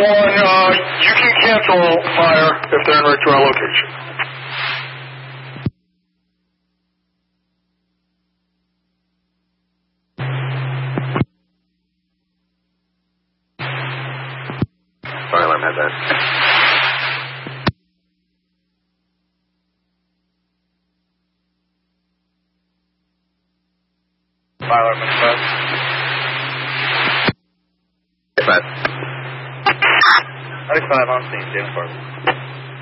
you can cancel fire if they're en route to our location. Fire alarm has that. Fire alarm has that. Get that. 95 on scene, Jim Park.